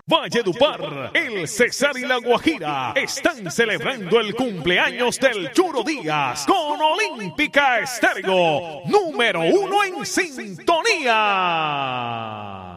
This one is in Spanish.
Valledupar, El Cesar y La Guajira están celebrando el cumpleaños del Churo Díaz con Olímpica Estéreo, número 1 en sintonía.